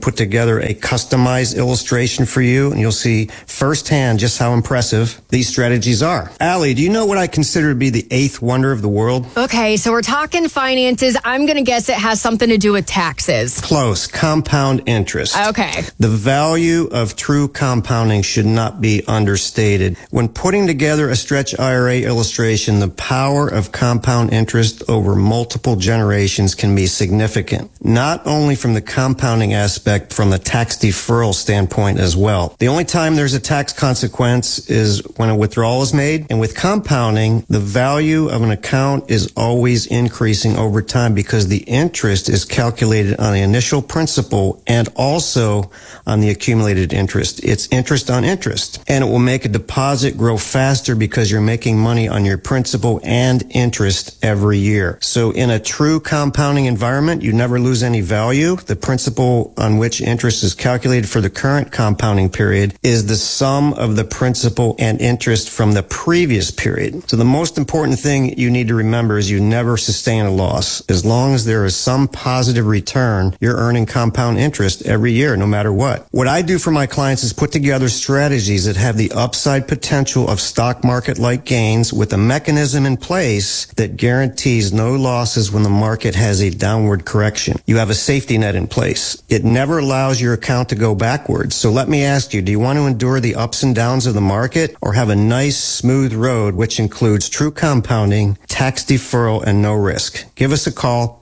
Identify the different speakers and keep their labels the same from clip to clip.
Speaker 1: put together a customized illustration for you, and you'll see firsthand just how impressive these strategies are. Allie, do you know what I consider to be the eighth wonder of the world?
Speaker 2: Okay, so we're talking finances. I'm going to guess it has something to do with taxes.
Speaker 1: Close. Compound interest.
Speaker 2: Okay.
Speaker 1: The value of true compounding should not be understated. When putting together a stretch IRA illustration, the power of compound interest over multiple generations can be significant, not only from the compounding aspect, from the tax deferral standpoint as well. The only time there's a tax consequence is when a withdrawal is made, and with compounding, the value of an account is always increasing over time because the interest is calculated on the initial principal and also on the accumulated interest. It's interest on interest, and it will make a deposit grow faster because you're making money on your principal and interest every year. So in a true compounding environment, you never lose any value. The principal on which interest is calculated for the current compounding period is the sum of the principal and interest from the previous period. So the most important thing you need to remember is you never sustain a loss. As long as there is some positive return, you're earning compound interest every year, no matter what. What I do for my clients is put together strategies that have the upside potential of stock market-like gains with a mechanism in place that guarantees no losses when the market has a downward correction. You have a safety net in place. It never allows your account to go backwards. So let me ask you, do you want to endure the ups and downs of the market or have a nice, smooth road which includes true compounding, tax deferral, and no risk? Give us a call.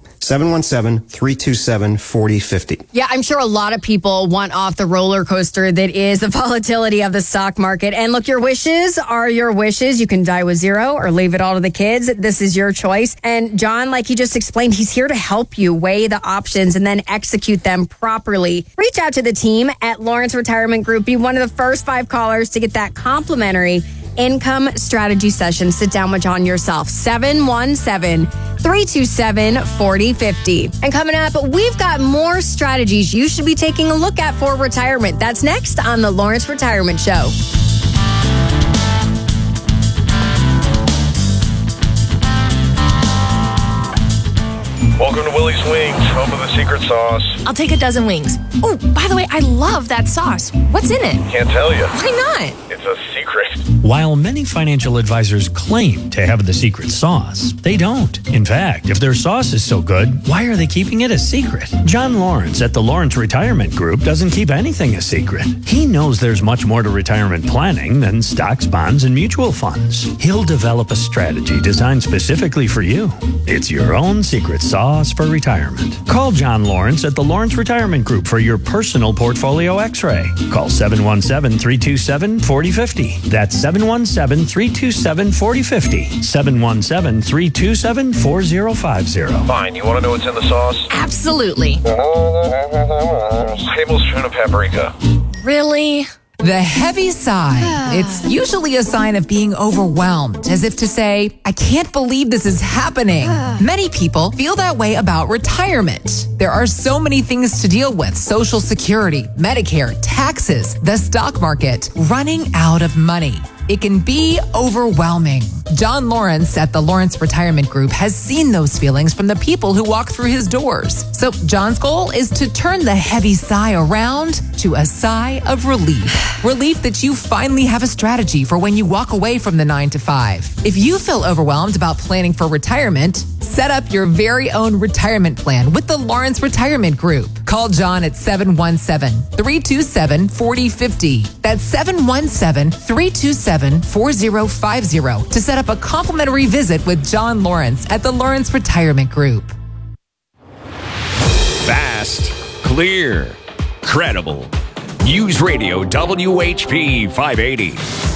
Speaker 1: 717-327-4050.
Speaker 2: Yeah, I'm sure a lot of people want off the roller coaster that is the volatility of the stock market. And look, your wishes are your wishes. You can die with zero or leave it all to the kids. This is your choice. And John, like he just explained, he's here to help you weigh the options and then execute them properly. Reach out to the team at Lawrence Retirement Group. Be one of the first 5 callers to get that complimentary income strategy session. Sit down with John yourself. 717-327-4050. And coming up, we've got more strategies you should be taking a look at for retirement. That's next on the Lawrence Retirement Show.
Speaker 3: Welcome to Willie's Wings, home of the secret sauce.
Speaker 4: I'll take a dozen wings. Oh, by the way, I love that sauce. What's in it?
Speaker 3: Can't tell you.
Speaker 4: Why not?
Speaker 3: It's a secret.
Speaker 5: While many financial advisors claim to have the secret sauce, they don't. In fact, if their sauce is so good, why are they keeping it a secret? John Lawrence at the Lawrence Retirement Group doesn't keep anything a secret. He knows there's much more to retirement planning than stocks, bonds, and mutual funds. He'll develop a strategy designed specifically for you. It's your own secret sauce for retirement. Call John Lawrence at the Lawrence Retirement Group for your personal portfolio x-ray. Call 717-327-4050. That's 717-327-4050. 717-327-4050.
Speaker 3: Fine, you want to know what's in the sauce?
Speaker 4: Absolutely.
Speaker 3: Tablespoon of paprika.
Speaker 4: Really?
Speaker 6: The heavy sigh. It's usually a sign of being overwhelmed, as if to say, I can't believe this is happening. Many people feel that way about retirement. There are so many things to deal with: Social Security, Medicare, taxes, the stock market, running out of money. It can be overwhelming. John Lawrence at the Lawrence Retirement Group has seen those feelings from the people who walk through his doors. So John's goal is to turn the heavy sigh around to a sigh of relief. Relief that you finally have a strategy for when you walk away from the 9 to 5. If you feel overwhelmed about planning for retirement, set up your very own retirement plan with the Lawrence Retirement Group. Call John at 717-327-4050. That's 717-327-4050 to set up a complimentary visit with John Lawrence at the Lawrence Retirement Group.
Speaker 7: Fast, clear, credible. News Radio WHP 580.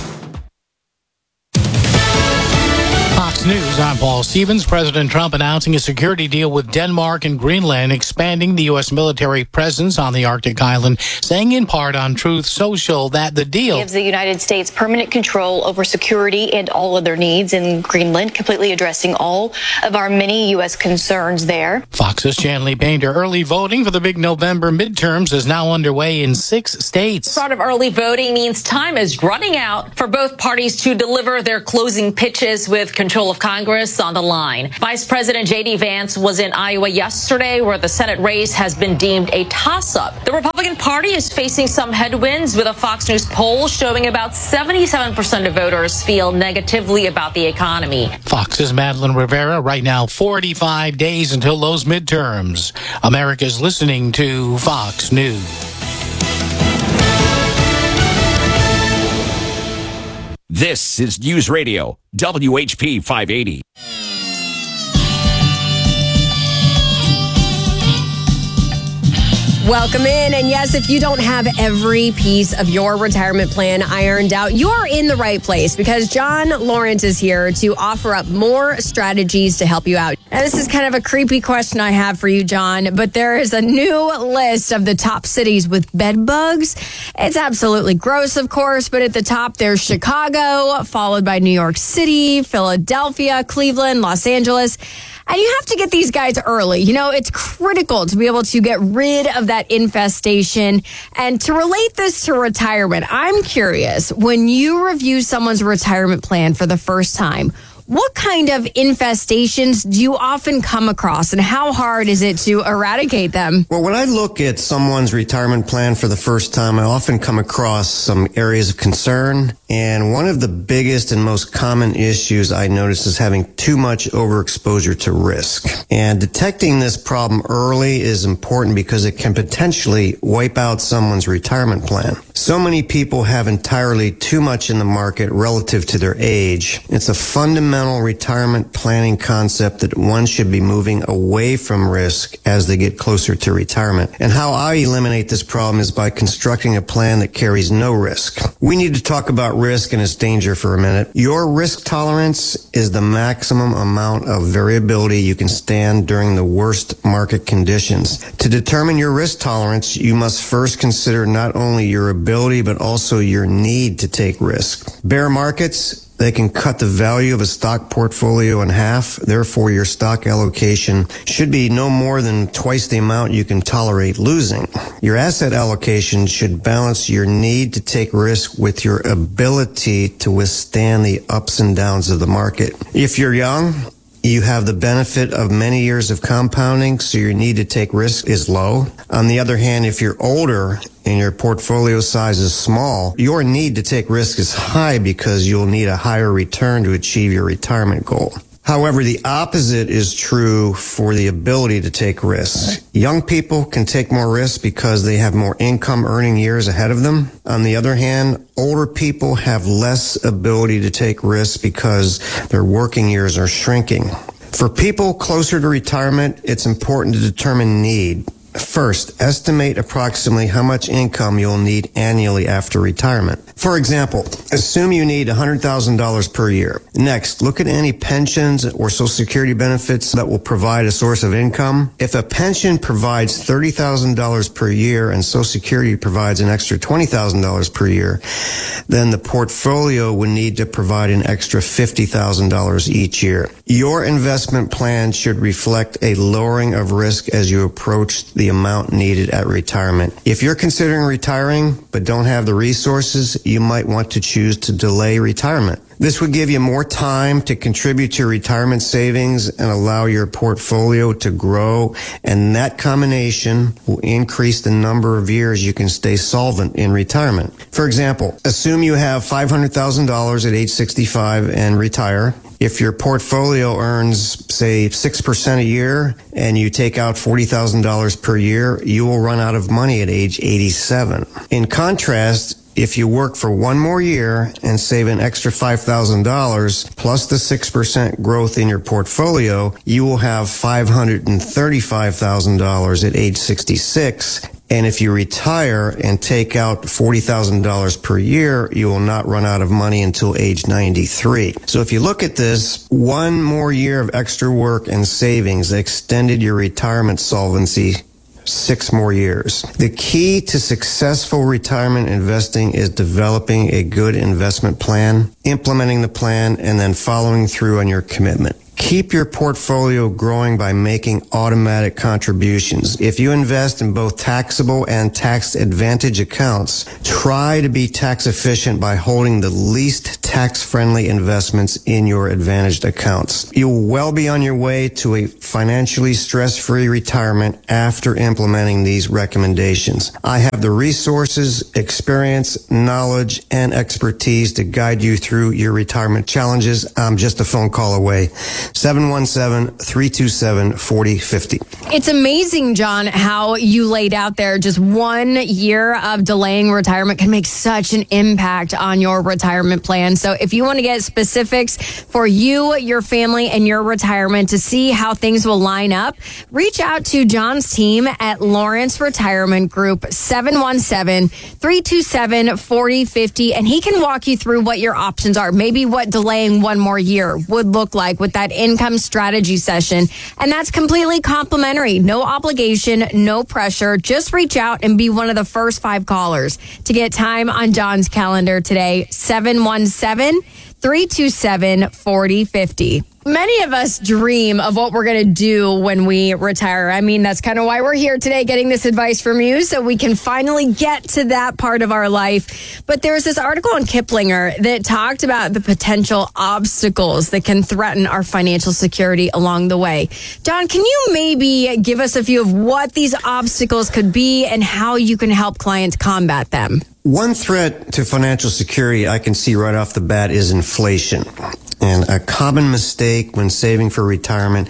Speaker 8: Fox News, I'm Paul Stevens. President Trump announcing a security deal with Denmark and Greenland, expanding the U.S. military presence on the Arctic island, saying in part on Truth Social that the deal
Speaker 9: gives the United States permanent control over security and all other needs in Greenland, completely addressing all of our many U.S. concerns there.
Speaker 8: Fox's Chanley Painter. Early voting for the big November midterms is now underway in 6 states.
Speaker 10: Start of early voting means time is running out for both parties to deliver their closing pitches with control of Congress on the line. Vice President J.D. Vance was in Iowa yesterday, where the Senate race has been deemed a toss-up. The Republican Party is facing some headwinds, with a Fox News poll showing about 77% of voters feel negatively about the economy.
Speaker 8: Fox's Madeline Rivera. Right now, 45 days until those midterms. America's listening to Fox News.
Speaker 7: This is News Radio, WHP 580.
Speaker 2: Welcome in. And yes, if you don't have every piece of your retirement plan ironed out, you're in the right place, because John Lawrence is here to offer up more strategies to help you out. Now, this is kind of a creepy question I have for you, John, but there is a new list of the top cities with bed bugs. It's absolutely gross, of course, but at the top there's Chicago, followed by New York City, Philadelphia, Cleveland, Los Angeles. And you have to get these guys early. You know, it's critical to be able to get rid of that infestation. And to relate this to retirement, I'm curious, when you review someone's retirement plan for the first time, what kind of infestations do you often come across, and how hard is it to eradicate them?
Speaker 1: Well, when I look at someone's retirement plan for the first time, I often come across some areas of concern. And one of the biggest and most common issues I notice is having too much overexposure to risk. And detecting this problem early is important because it can potentially wipe out someone's retirement plan. So many people have entirely too much in the market relative to their age. It's a fundamental retirement planning concept that one should be moving away from risk as they get closer to retirement. And how I eliminate this problem is by constructing a plan that carries no risk. We need to talk about risk and its danger for a minute. Your risk tolerance is the maximum amount of variability you can stand during the worst market conditions. To determine your risk tolerance, you must first consider not only your ability, but also your need to take risk. Bear markets, they can cut the value of a stock portfolio in half. Therefore, your stock allocation should be no more than twice the amount you can tolerate losing. Your asset allocation should balance your need to take risk with your ability to withstand the ups and downs of the market. If you're young, you have the benefit of many years of compounding, so your need to take risk is low. On the other hand, if you're older and your portfolio size is small, your need to take risk is high because you'll need a higher return to achieve your retirement goal. However, the opposite is true for the ability to take risks. Young people can take more risks because they have more income earning years ahead of them. On the other hand, older people have less ability to take risks because their working years are shrinking. For people closer to retirement, it's important to determine need. First, estimate approximately how much income you'll need annually after retirement. For example, assume you need $100,000 per year. Next, look at any pensions or Social Security benefits that will provide a source of income. If a pension provides $30,000 per year and Social Security provides an extra $20,000 per year, then the portfolio would need to provide an extra $50,000 each year. Your investment plan should reflect a lowering of risk as you approach the amount needed at retirement. If you're considering retiring but don't have the resources, you might want to choose to delay retirement. This would give you more time to contribute to retirement savings and allow your portfolio to grow, and that combination will increase the number of years you can stay solvent in retirement. For example, assume you have $500,000 at age 65 and retire. If your portfolio earns, say, 6% a year and you take out $40,000 per year, you will run out of money at age 87. In contrast, if you work for one more year and save an extra $5,000 plus the 6% growth in your portfolio, you will have $535,000 at age 66. And if you retire and take out $40,000 per year, you will not run out of money until age 93. So if you look at this, one more year of extra work and savings extended your retirement solvency 6 more years. The key to successful retirement investing is developing a good investment plan, implementing the plan, and then following through on your commitment. Keep your portfolio growing by making automatic contributions. If you invest in both taxable and tax advantage accounts, try to be tax efficient by holding the least tax-friendly investments in your advantaged accounts. You'll well be on your way to a financially stress-free retirement after implementing these recommendations. I have the resources, experience, knowledge, and expertise to guide you through your retirement challenges. I'm just a phone call away. 717-327-4050.
Speaker 2: It's amazing, John, how you laid out there just 1 year of delaying retirement can make such an impact on your retirement plan. So if you want to get specifics for you, your family, and your retirement to see how things will line up, reach out to John's team at Lawrence Retirement Group, 717-327-4050, and he can walk you through what your options are, maybe what delaying 1 more year would look like with that income strategy session. And that's completely complimentary. No obligation, no pressure. Just reach out and be one of the first 5 callers to get time on John's calendar today. 717-327-4050. Many of us dream of what we're going to do when we retire. I mean, that's kind of why we're here today, getting this advice from you so we can finally get to that part of our life. But there was this article in Kiplinger that talked about the potential obstacles that can threaten our financial security along the way. John, can you maybe give us a few of what these obstacles could be and how you can help clients combat them?
Speaker 1: One threat to financial security I can see right off the bat is inflation. And a common mistake when saving for retirement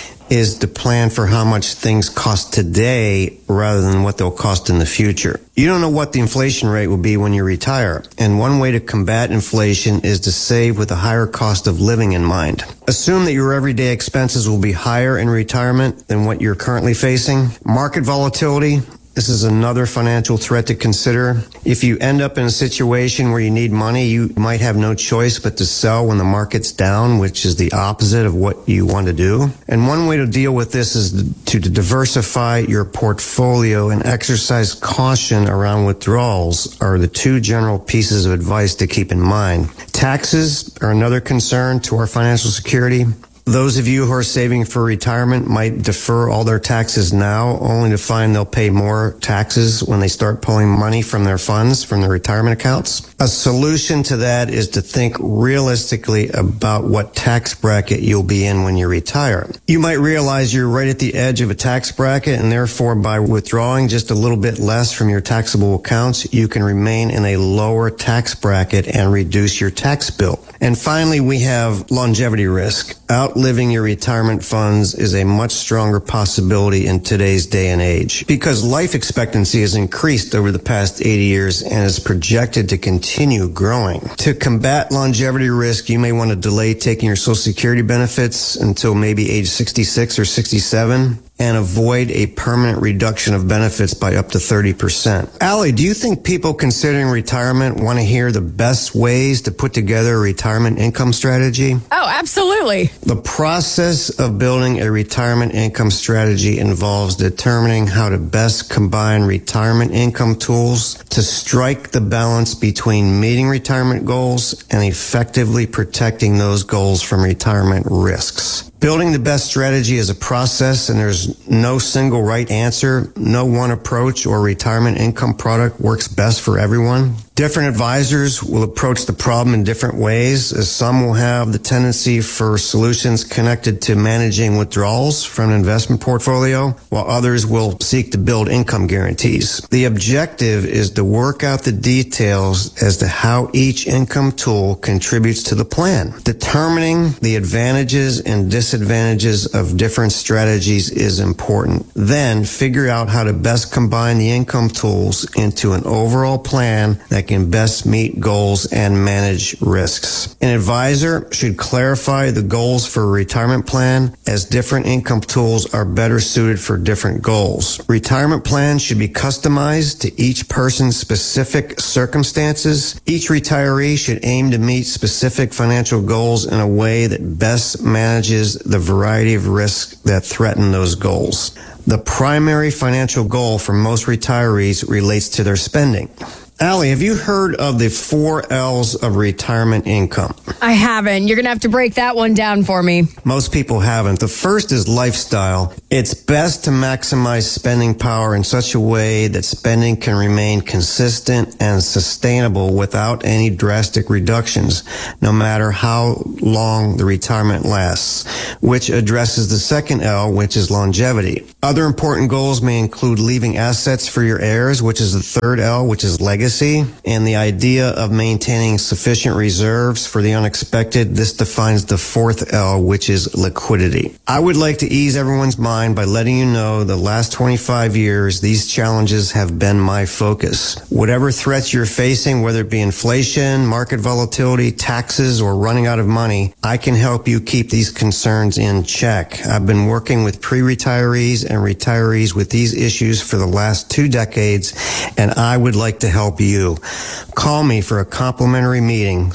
Speaker 1: is to plan for how much things cost today rather than what they'll cost in the future. You don't know what the inflation rate will be when you retire. And one way to combat inflation is to save with a higher cost of living in mind. Assume that your everyday expenses will be higher in retirement than what you're currently facing. Market volatility. This is another financial threat to consider. If you end up in a situation where you need money, you might have no choice but to sell when the market's down, which is the opposite of what you want to do. And one way to deal with this is to diversify your portfolio and exercise caution around withdrawals are the 2 general pieces of advice to keep in mind. Taxes are another concern to our financial security. Those of you who are saving for retirement might defer all their taxes now, only to find they'll pay more taxes when they start pulling money from their funds, from their retirement accounts. A solution to that is to think realistically about what tax bracket you'll be in when you retire. You might realize you're right at the edge of a tax bracket, and therefore by withdrawing just a little bit less from your taxable accounts, you can remain in a lower tax bracket and reduce your tax bill. And finally, we have longevity risk. Outliving your retirement funds is a much stronger possibility in today's day and age because life expectancy has increased over the past 80 years and is projected to continue growing. To combat longevity risk, you may want to delay taking your Social Security benefits until maybe age 66 or 67 and avoid a permanent reduction of benefits by up to 30%. Allie, do you think people considering retirement want to hear the best ways to put together a retirement income strategy?
Speaker 2: Oh, absolutely.
Speaker 1: The process of building a retirement income strategy involves determining how to best combine retirement income tools to strike the balance between meeting retirement goals and effectively protecting those goals from retirement risks. Building the best strategy is a process, and there's no single right answer. No one approach or retirement income product works best for everyone. Different advisors will approach the problem in different ways, as some will have the tendency for solutions connected to managing withdrawals from an investment portfolio, while others will seek to build income guarantees. The objective is to work out the details as to how each income tool contributes to the plan. Determining the advantages and disadvantages of different strategies is important. Then figure out how to best combine the income tools into an overall plan that can best meet goals and manage risks. An advisor should clarify the goals for a retirement plan, as different income tools are better suited for different goals. Retirement plans should be customized to each person's specific circumstances. Each retiree should aim to meet specific financial goals in a way that best manages the variety of risks that threaten those goals. The primary financial goal for most retirees relates to their spending. Allie, have you heard of the 4 L's of retirement income?
Speaker 2: I haven't. You're going to have to break that one down for me.
Speaker 1: Most people haven't. The first is lifestyle. It's best to maximize spending power in such a way that spending can remain consistent and sustainable without any drastic reductions, no matter how long the retirement lasts, which addresses the second L, which is longevity. Other important goals may include leaving assets for your heirs, which is the third L, which is legacy, and the idea of maintaining sufficient reserves for the unexpected. This defines the fourth L, which is liquidity. I would like to ease everyone's mind by letting you know the last 25 years, these challenges have been my focus. Whatever threats you're facing, whether it be inflation, market volatility, taxes, or running out of money, I can help you keep these concerns in check. I've been working with pre-retirees and retirees with these issues for the last 2 decades, and I would like to help you. Call me for a complimentary meeting,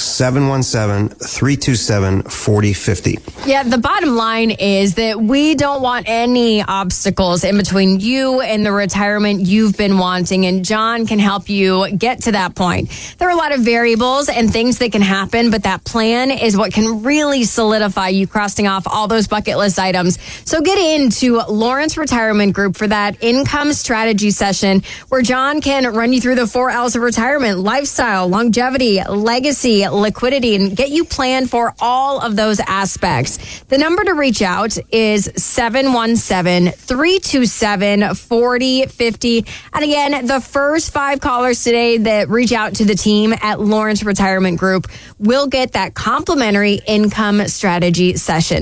Speaker 1: 717-327-4050.
Speaker 2: Yeah, the bottom line is that we don't want any obstacles in between you and the retirement you've been wanting, and John can help you get to that point. There are a lot of variables and things that can happen, but that plan is what can really solidify you crossing off all those bucket list items. So get into Lawrence Retirement Group for that income strategy session where John can run you through the 4 L's of retirement: lifestyle, longevity, legacy, liquidity, and get you planned for all of those aspects. The number to reach out is 717-327-4050. And again, the first 5 callers today that reach out to the team at Lawrence Retirement Group will get that complimentary income strategy session,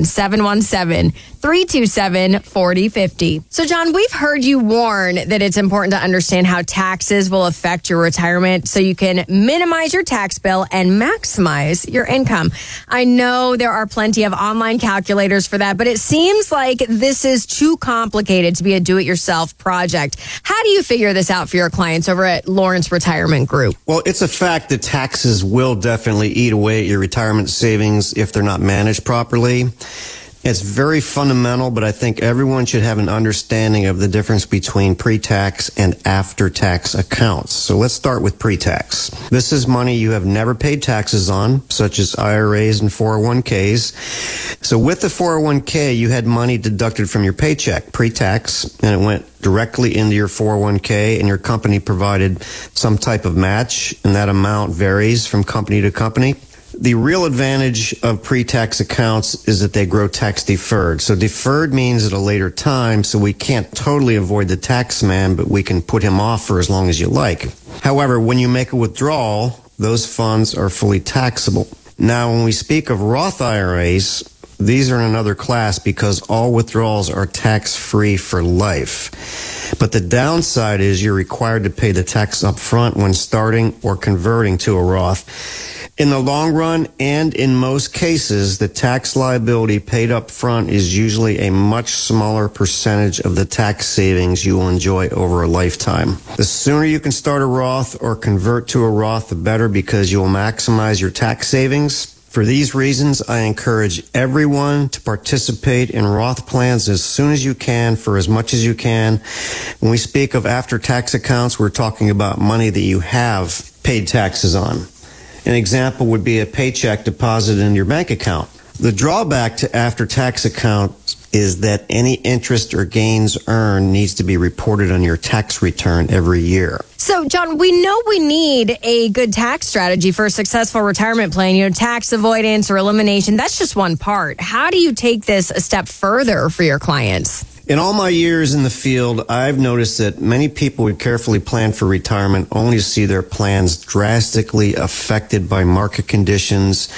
Speaker 2: 717-327-4050. So, John, we've heard you warn that it's important to understand how taxes will affect your retirement so you can minimize your tax bill and maximize your income. I know there are plenty of online calculators for that, but it seems like this is too complicated to be a do-it-yourself project. How do you figure this out for your clients over at Lawrence Retirement Group?
Speaker 1: Well, it's a fact that taxes will definitely eat away at your retirement savings if they're not managed properly. It's very fundamental, but I think everyone should have an understanding of the difference between pre-tax and after-tax accounts. So let's start with pre-tax. This is money you have never paid taxes on, such as IRAs and 401ks. So with the 401k, you had money deducted from your paycheck, pre-tax, and it went directly into your 401k, and your company provided some type of match, and that amount varies from company to company. The real advantage of pre-tax accounts is that they grow tax deferred. So deferred means at a later time, so we can't totally avoid the tax man, but we can put him off for as long as you like. However, when you make a withdrawal, those funds are fully taxable. Now, when we speak of Roth IRAs, these are in another class because all withdrawals are tax-free for life. But the downside is you're required to pay the tax up front when starting or converting to a Roth. In the long run, and in most cases, the tax liability paid up front is usually a much smaller percentage of the tax savings you will enjoy over a lifetime. The sooner you can start a Roth or convert to a Roth, the better, because you will maximize your tax savings. For these reasons, I encourage everyone to participate in Roth plans as soon as you can for as much as you can. When we speak of after-tax accounts, we're talking about money that you have paid taxes on. An example would be a paycheck deposited in your bank account. The drawback to after-tax accounts is that any interest or gains earned needs to be reported on your tax return every year.
Speaker 2: So, John, we know we need a good tax strategy for a successful retirement plan. You know, tax avoidance or elimination, that's just one part. How do you take this a step further for your clients?
Speaker 1: In all my years in the field, I've noticed that many people would carefully plan for retirement only to see their plans drastically affected by market conditions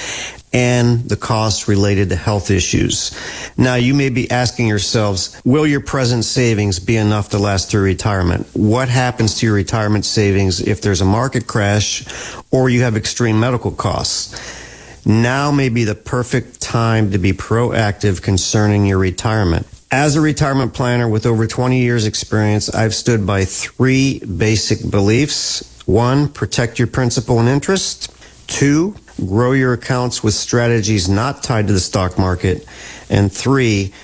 Speaker 1: and the costs related to health issues. Now, you may be asking yourselves, will your present savings be enough to last through retirement? What happens to your retirement savings if there's a market crash or you have extreme medical costs? Now may be the perfect time to be proactive concerning your retirement. As a retirement planner with over 20 years experience, I've stood by 3 basic beliefs. 1, protect your principal and interest. 2, grow your accounts with strategies not tied to the stock market. And 3,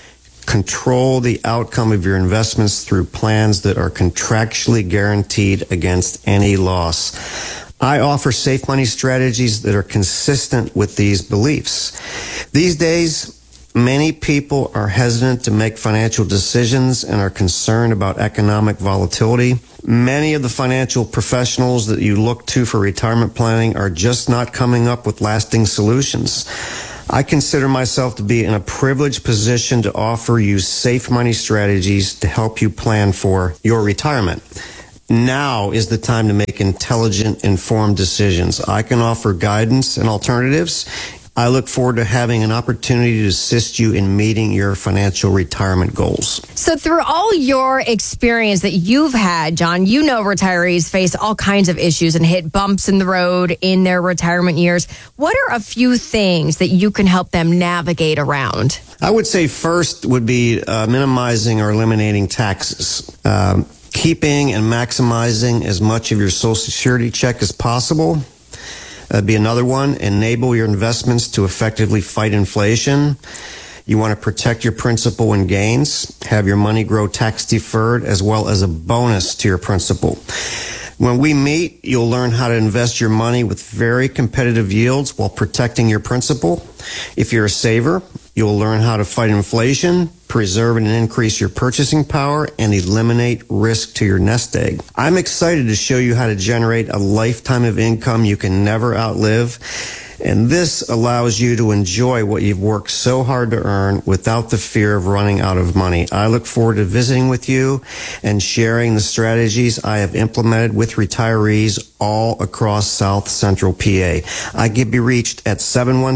Speaker 1: Control the outcome of your investments through plans that are contractually guaranteed against any loss. I offer safe money strategies that are consistent with these beliefs. These days, many people are hesitant to make financial decisions and are concerned about economic volatility. Many of the financial professionals that you look to for retirement planning are just not coming up with lasting solutions. I consider myself to be in a privileged position to offer you safe money strategies to help you plan for your retirement. Now is the time to make intelligent, informed decisions. I can offer guidance and alternatives. I look forward to having an opportunity to assist you in meeting your financial retirement goals.
Speaker 2: So through all your experience that you've had, John, you know retirees face all kinds of issues and hit bumps in the road in their retirement years. What are a few things that you can help them navigate around?
Speaker 1: I would say first would be minimizing or eliminating taxes. Keeping and maximizing as much of your Social Security check as possible. That'd be another one. Enable your investments to effectively fight inflation. You want to protect your principal and gains. Have your money grow tax deferred as well as a bonus to your principal. When we meet, you'll learn how to invest your money with very competitive yields while protecting your principal. If you're a saver, you'll learn how to fight inflation, preserve and increase your purchasing power, and eliminate risk to your nest egg. I'm excited to show you how to generate a lifetime of income you can never outlive. And this allows you to enjoy what you've worked so hard to earn without the fear of running out of money. I look forward to visiting with you and sharing the strategies I have implemented with retirees all across South Central PA. I can be reached at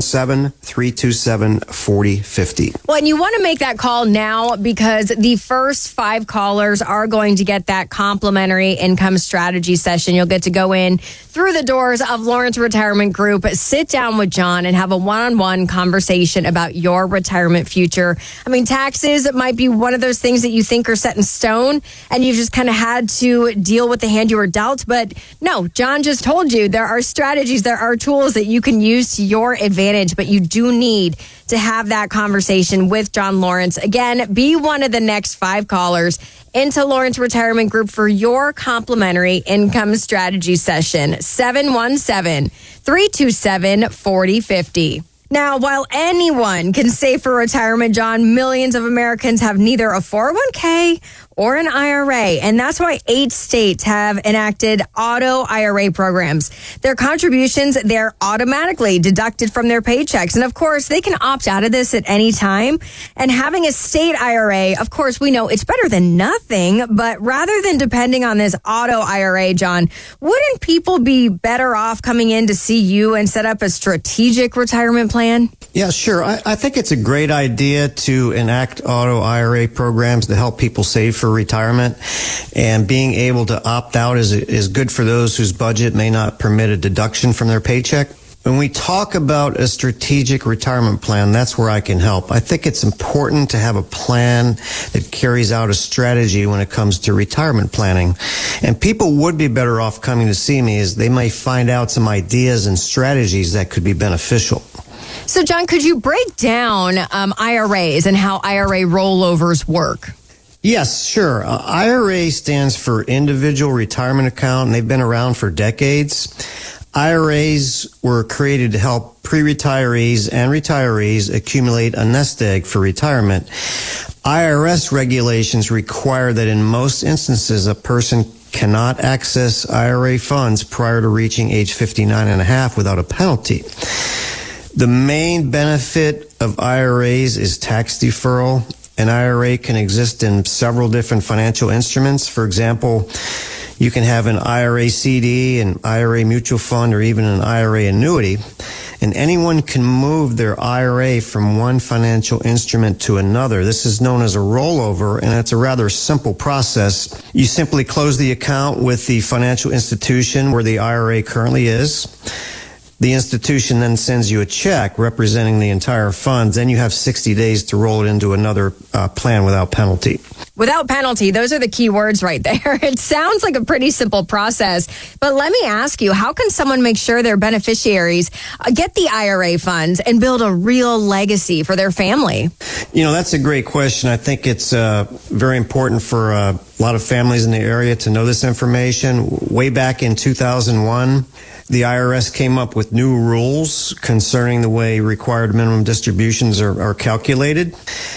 Speaker 1: 717-327-4050.
Speaker 2: Well, and you want to make that call now because the first 5 callers are going to get that complimentary income strategy session. You'll get to go in through the doors of Lawrence Retirement Group, sit down with John and have a one-on-one conversation about your retirement future. I mean, taxes might be one of those things that you think are set in stone and you've just kind of had to deal with the hand you were dealt. But no, John just told you there are strategies, there are tools that you can use to your advantage, but you do need to have that conversation with John Lawrence. Again, be one of the next 5 callers into Lawrence Retirement Group for your complimentary income strategy session. 717-327-4050. Now, while anyone can save for retirement, John, millions of Americans have neither a 401k or an IRA. And that's why 8 states have enacted auto IRA programs. Their contributions, they're automatically deducted from their paychecks. And of course, they can opt out of this at any time. And having a state IRA, of course, we know it's better than nothing. But rather than depending on this auto IRA, John, wouldn't people be better off coming in to see you and set up a strategic retirement plan?
Speaker 1: Yeah, sure. I think it's a great idea to enact auto IRA programs to help people save for retirement. And being able to opt out is good for those whose budget may not permit a deduction from their paycheck. When we talk about a strategic retirement plan, that's where I can help. I think it's important to have a plan that carries out a strategy when it comes to retirement planning. And people would be better off coming to see me as they may find out some ideas and strategies that could be beneficial.
Speaker 2: So, John, could you break down IRAs and how IRA rollovers work?
Speaker 1: Yes, sure. IRA stands for Individual Retirement Account, and they've been around for decades. IRAs were created to help pre-retirees and retirees accumulate a nest egg for retirement. IRS regulations require that in most instances a person cannot access IRA funds prior to reaching age 59 and a half without a penalty. The main benefit of IRAs is tax deferral. An IRA can exist in several different financial instruments. For example, you can have an IRA CD, an IRA mutual fund, or even an IRA annuity. And anyone can move their IRA from one financial instrument to another. This is known as a rollover, and it's a rather simple process. You simply close the account with the financial institution where the IRA currently is. The institution then sends you a check representing the entire funds. Then you have 60 days to roll it into another plan without penalty.
Speaker 2: Without penalty, those are the key words right there. It sounds like a pretty simple process, but let me ask you, how can someone make sure their beneficiaries get the IRA funds and build a real legacy for their family?
Speaker 1: You know, that's a great question. I think it's very important for a lot of families in the area to know this information. Way back in 2001, the IRS came up with new rules concerning the way required minimum distributions are calculated.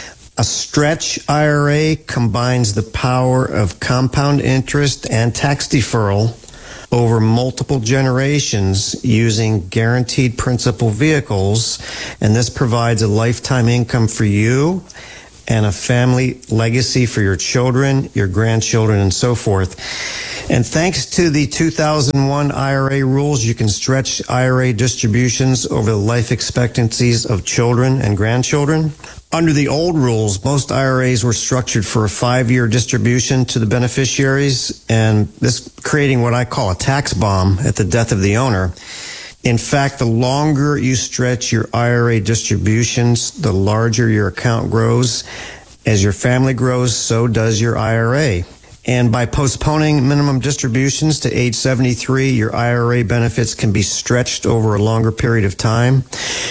Speaker 1: A stretch IRA combines the power of compound interest and tax deferral over multiple generations using guaranteed principal vehicles, and this provides a lifetime income for you and a family legacy for your children, your grandchildren, and so forth. And thanks to the 2001 IRA rules, you can stretch IRA distributions over the life expectancies of children and grandchildren. Under the old rules, most IRAs were structured for a 5-year distribution to the beneficiaries, and this creating what I call a tax bomb at the death of the owner. In fact, the longer you stretch your IRA distributions, the larger your account grows. As your family grows, so does your IRA. And by postponing minimum distributions to age 73, your IRA benefits can be stretched over a longer period of time,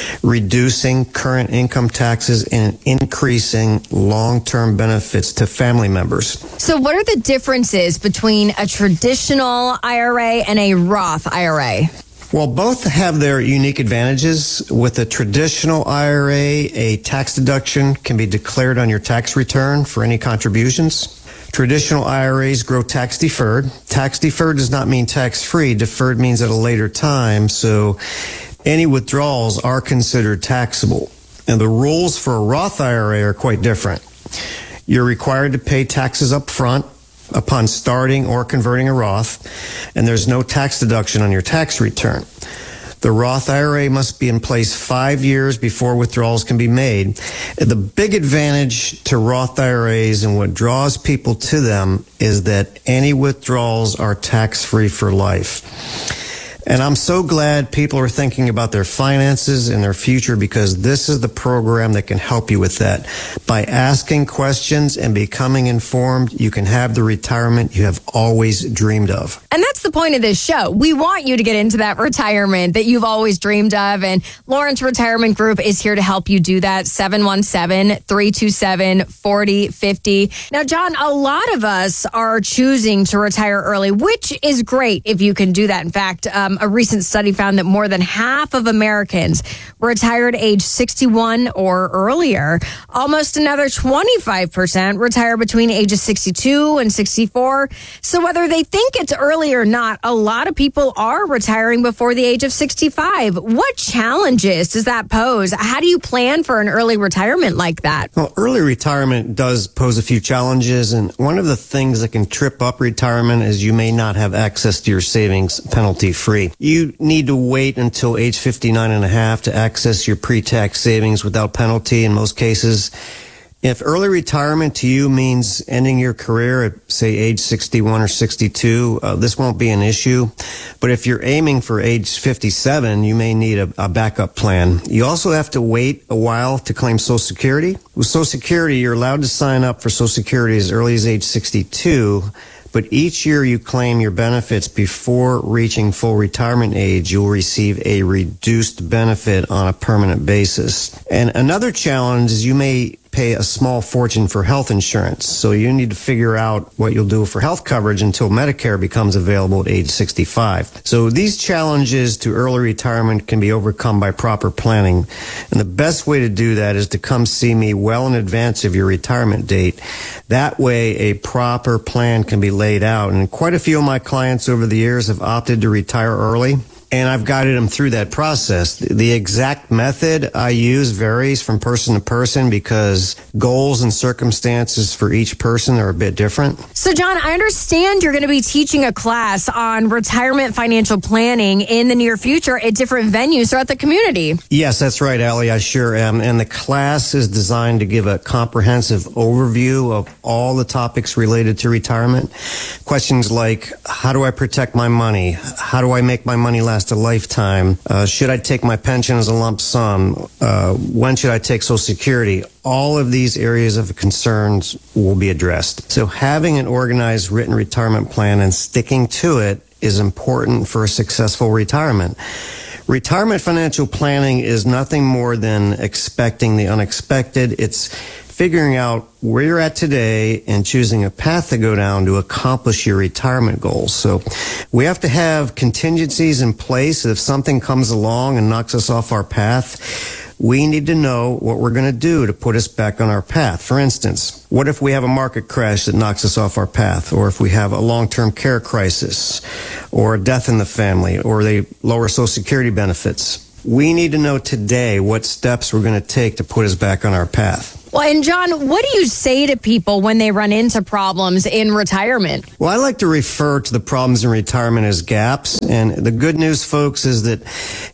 Speaker 1: reducing current income taxes and increasing long-term benefits to family members.
Speaker 2: So what are the differences between a traditional IRA and a Roth IRA?
Speaker 1: Well, both have their unique advantages. With a traditional IRA, a tax deduction can be declared on your tax return for any contributions. Traditional IRAs grow tax deferred. Tax deferred does not mean tax free. Deferred means at a later time, so any withdrawals are considered taxable. And the rules for a Roth IRA are quite different. You're required to pay taxes up front upon starting or converting a Roth, and there's no tax deduction on your tax return. The Roth IRA must be in place 5 years before withdrawals can be made. The big advantage to Roth IRAs and what draws people to them is that any withdrawals are tax-free for life. And I'm so glad people are thinking about their finances and their future, because this is the program that can help you with that. By asking questions and becoming informed, you can have the retirement you have always dreamed of.
Speaker 2: And that's the point of this show. We want you to get into that retirement that you've always dreamed of. And Lawrence Retirement Group is here to help you do that. 717-327-4050. Now, John, a lot of us are choosing to retire early, which is great if you can do that. In fact, a recent study found that more than half of Americans retired age 61 or earlier. Almost another 25% retire between ages 62 and 64. So whether they think it's early or not, a lot of people are retiring before the age of 65. What challenges does that pose? How do you plan for an early retirement like that?
Speaker 1: Well, early retirement does pose a few challenges, and one of the things that can trip up retirement is you may not have access to your savings penalty-free. You need to wait until age 59 and a half to access your pre-tax savings without penalty in most cases. If early retirement to you means ending your career at, say, age 61 or 62, this won't be an issue. But if you're aiming for age 57, you may need a backup plan. You also have to wait a while to claim Social Security. With Social Security, you're allowed to sign up for Social Security as early as age 62. But each year you claim your benefits before reaching full retirement age, you'll receive a reduced benefit on a permanent basis. And another challenge is you may pay a small fortune for health insurance. So you need to figure out what you'll do for health coverage until Medicare becomes available at age 65. So these challenges to early retirement can be overcome by proper planning. And the best way to do that is to come see me well in advance of your retirement date. That way a proper plan can be laid out. And quite a few of my clients over the years have opted to retire early, and I've guided them through that process. The exact method I use varies from person to person because goals and circumstances for each person are a bit different.
Speaker 2: So, John, I understand you're going to be teaching a class on retirement financial planning in the near future at different venues throughout the community.
Speaker 1: Yes, that's right, Allie. I sure am. And the class is designed to give a comprehensive overview of all the topics related to retirement. Questions like, how do I protect my money? How do I make my money last last a lifetime? Should I take my pension as a lump sum? When should I take Social Security? All of these areas of concerns will be addressed. So having an organized written retirement plan and sticking to it is important for a successful retirement. Retirement financial planning is nothing more than expecting the unexpected. It's figuring out where you're at today and choosing a path to go down to accomplish your retirement goals. So we have to have contingencies in place. If something comes along and knocks us off our path, we need to know what we're going to do to put us back on our path. For instance, what if we have a market crash that knocks us off our path? Or if we have a long-term care crisis, or a death in the family, or they lower Social Security benefits? We need to know today what steps we're going to take to put us back on our path.
Speaker 2: Well, and John, what do you say to people when they run into problems in retirement?
Speaker 1: Well, I like to refer to the problems in retirement as gaps. And the good news, folks, is that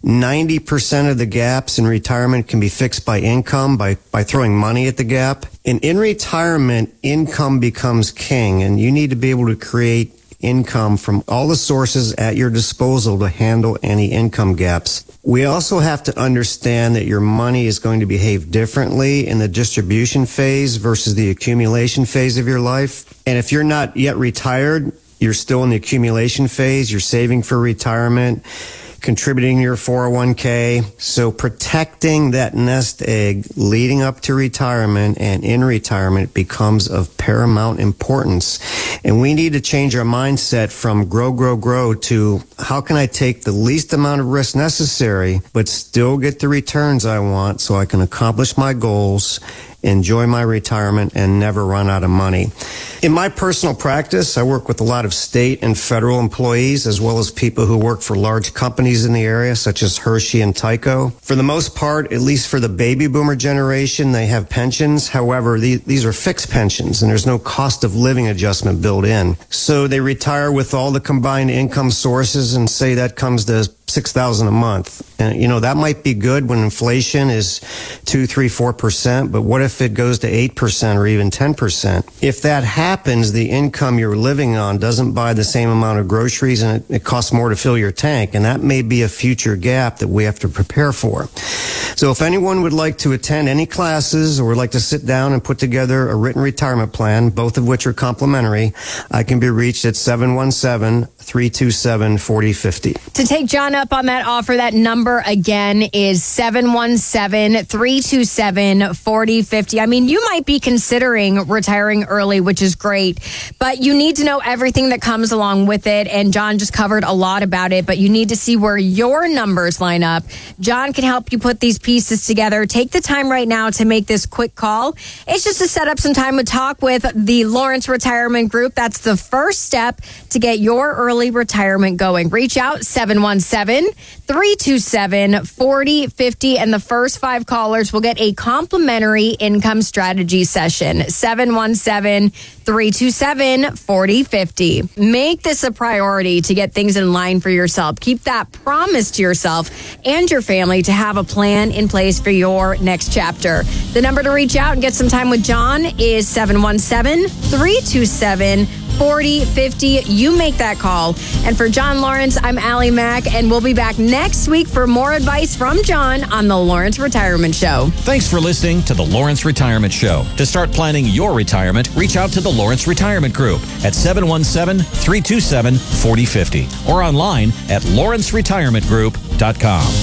Speaker 1: 90% of the gaps in retirement can be fixed by income, by throwing money at the gap. And in retirement, income becomes king, and you need to be able to create income from all the sources at your disposal to handle any income gaps. We also have to understand that your money is going to behave differently in the distribution phase versus the accumulation phase of your life. And if you're not yet retired, you're still in the accumulation phase, you're saving for retirement, contributing to your 401k. So protecting that nest egg leading up to retirement and in retirement becomes of paramount importance. And we need to change our mindset from grow to how can I take the least amount of risk necessary but still get the returns I want so I can accomplish my goals, enjoy my retirement, and never run out of money. In my personal practice, I work with a lot of state and federal employees as well as people who work for large companies in the area, such as Hershey and Tyco. For the most part, at least for the baby boomer generation, they have pensions. However, these are fixed pensions, and there's no cost of living adjustment built in. So they retire with all the combined income sources, and say that comes to $6,000 a month. And, that might be good when inflation is 2, 3, 4%, but what if it goes to 8% or even 10%? If that happens, the income you're living on doesn't buy the same amount of groceries, and it costs more to fill your tank, and that may be a future gap that we have to prepare for. So if anyone would like to attend any classes or would like to sit down and put together a written retirement plan, both of which are complimentary, I can be reached at 717-327-4050.
Speaker 2: To take John up on that offer, that number again is 717-327-4050. I mean, you might be considering retiring early, which is great, but you need to know everything that comes along with it. And John just covered a lot about it, but you need to see where your numbers line up. John can help you put these pieces together. Take the time right now to make this quick call. It's just to set up some time to talk with the Lawrence Retirement Group. That's the first step to get your early retirement going. Reach out, 717-327-4050, and the first 5 callers will get a complimentary income strategy session. 717-327-4050. Make this a priority to get things in line for yourself. Keep that promise to yourself and your family to have a plan in place for your next chapter. The number to reach out and get some time with John is 717-327-4050. You make that call. And for John Lawrence, I'm Allie Mack, and we'll be back next week for more advice from John on the Lawrence Retirement Show.
Speaker 7: Thanks for listening to the Lawrence Retirement Show. To start planning your retirement, reach out to the Lawrence Retirement Group at 717-327-4050 or online at lawrenceretirementgroup.com.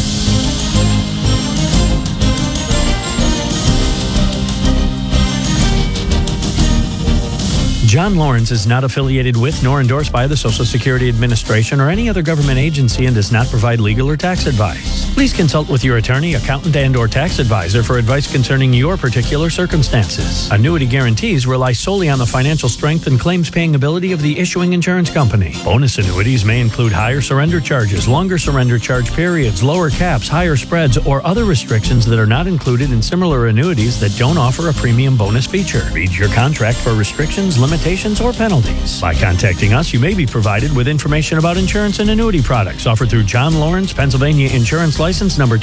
Speaker 5: John Lawrence is not affiliated with nor endorsed by the Social Security Administration or any other government agency and does not provide legal or tax advice. Please consult with your attorney, accountant, and or tax advisor for advice concerning your particular circumstances. Annuity guarantees rely solely on the financial strength and claims-paying ability of the issuing insurance company. Bonus annuities may include higher surrender charges, longer surrender charge periods, lower caps, higher spreads, or other restrictions that are not included in similar annuities that don't offer a premium bonus feature. Read your contract for restrictions, limitations, or penalties. By contacting us, you may be provided with information about insurance and annuity products offered through John Lawrence, Pennsylvania Insurance License number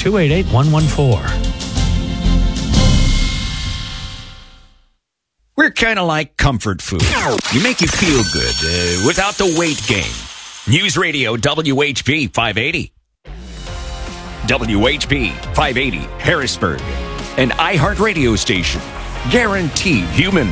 Speaker 5: 288114.
Speaker 7: We're kind of like comfort food. We make you feel good without the weight gain. News Radio WHP 580.
Speaker 11: WHB 580 Harrisburg, an iHeartRadio station. Guaranteed human.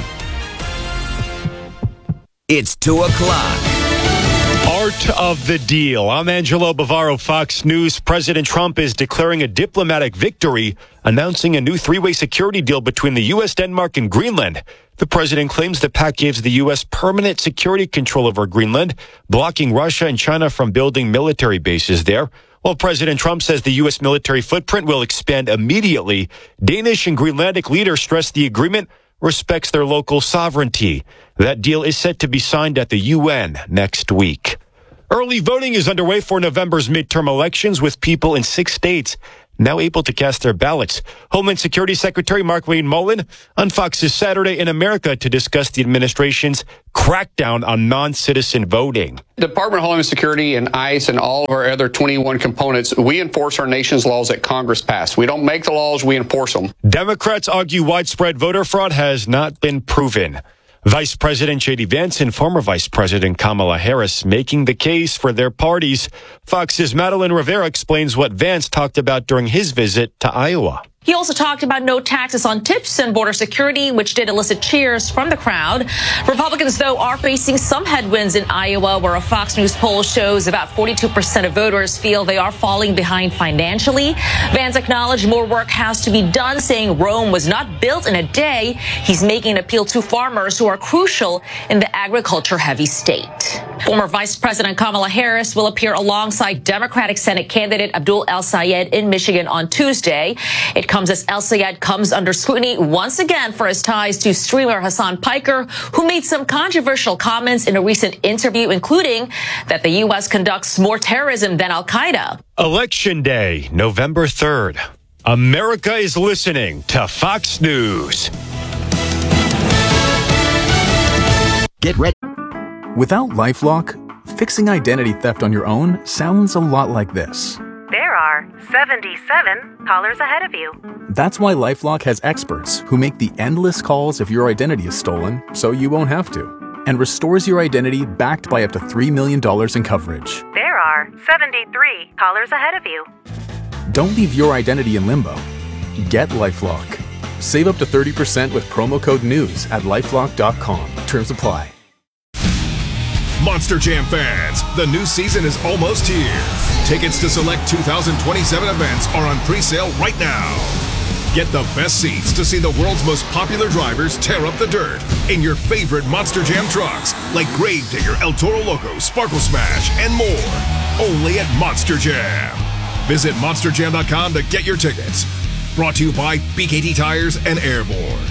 Speaker 11: It's 2 o'clock.
Speaker 12: Art of the deal. I'm Angelo Bavaro, Fox News. President Trump is declaring a diplomatic victory, announcing a new three-way security deal between the U.S., Denmark, and Greenland. The president claims the pact gives the U.S. permanent security control over Greenland, blocking Russia and China from building military bases there. While President Trump says the U.S. military footprint will expand immediately, Danish and Greenlandic leaders stress the agreement respects their local sovereignty. That deal is set to be signed at the UN next week. Early voting is underway for November's midterm elections, with people in 6 states now able to cast their ballots. Homeland Security Secretary Markwayne Mullin on Fox's Saturday in America to discuss the administration's crackdown on non-citizen voting.
Speaker 13: The Department of Homeland Security and ICE and all of our other 21 components, we enforce our nation's laws that Congress passed. We don't make the laws, we enforce them.
Speaker 12: Democrats argue widespread voter fraud has not been proven. Vice President J.D. Vance and former Vice President Kamala Harris making the case for their parties. Fox's Madeline Rivera explains what Vance talked about during his visit to Iowa.
Speaker 10: He also talked about no taxes on tips and border security, which did elicit cheers from the crowd. Republicans, though, are facing some headwinds in Iowa, where a Fox News poll shows about 42% of voters feel they are falling behind financially. Vance acknowledged more work has to be done, saying Rome was not built in a day. He's making an appeal to farmers who are crucial in the agriculture-heavy state. Former Vice President Kamala Harris will appear alongside Democratic Senate candidate Abdul El-Sayed in Michigan on Tuesday. It comes as El-Sayed comes under scrutiny once again for his ties to streamer Hassan Piker, who made some controversial comments in a recent interview, including that the U.S. conducts more terrorism than Al-Qaeda.
Speaker 12: Election Day, November 3rd. America is listening to Fox News.
Speaker 14: Get ready. Without LifeLock, fixing identity theft on your own sounds a lot like this.
Speaker 15: There are 77 callers ahead of you.
Speaker 14: That's why LifeLock has experts who make the endless calls if your identity is stolen, so you won't have to, and restores your identity backed by up to $3 million in coverage.
Speaker 15: There are 73 callers ahead of you.
Speaker 14: Don't leave your identity in limbo. Get LifeLock. Save up to 30% with promo code NEWS at LifeLock.com. Terms apply.
Speaker 16: Monster Jam fans, the new season is almost here. Tickets to select 2027 events are on pre-sale right now. Get the best seats to see the world's most popular drivers tear up the dirt in your favorite Monster Jam trucks, like Gravedigger, El Toro Loco, Sparkle Smash, and more. Only at Monster Jam. Visit monsterjam.com to get your tickets. Brought to you by BKT Tires and Airborne.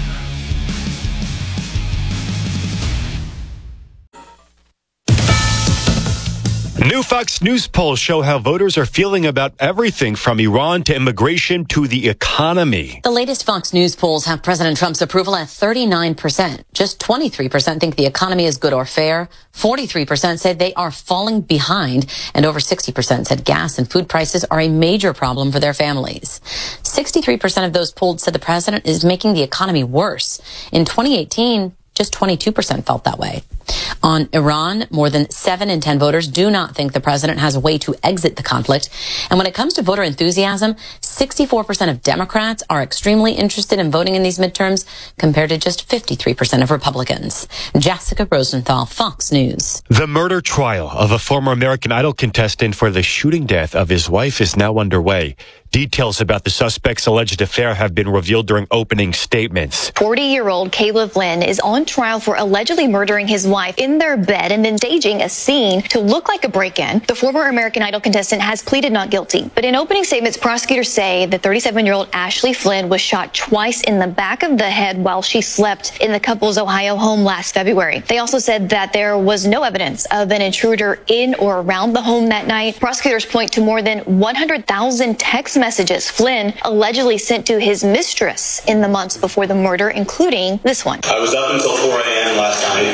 Speaker 12: New Fox News polls show how voters are feeling about everything from Iran to immigration to the economy.
Speaker 17: The latest Fox News polls have President Trump's approval at 39%. Just 23% think the economy is good or fair. 43% said they are falling behind. And over 60% said gas and food prices are a major problem for their families. 63% of those polled said the president is making the economy worse. In 2018, just 22% felt that way. On Iran, more than 7 in 10 voters do not think the president has a way to exit the conflict. And when it comes to voter enthusiasm, 64% of Democrats are extremely interested in voting in these midterms, compared to just 53% of Republicans. Jessica Rosenthal, Fox News.
Speaker 12: The murder trial of a former American Idol contestant for the shooting death of his wife is now underway. Details about the suspect's alleged affair have been revealed during opening statements.
Speaker 9: 40-year-old Caleb Flynn is on trial for allegedly murdering his wife in their bed and then staging a scene to look like a break-in. The former American Idol contestant has pleaded not guilty. But in opening statements, prosecutors say the 37-year-old Ashley Flynn was shot twice in the back of the head while she slept in the couple's Ohio home last February. They also said that there was no evidence of an intruder in or around the home that night. Prosecutors point to more than 100,000 text messages Flynn allegedly sent to his mistress in the months before the murder, including this one.
Speaker 18: I was up until 4 a.m. last night,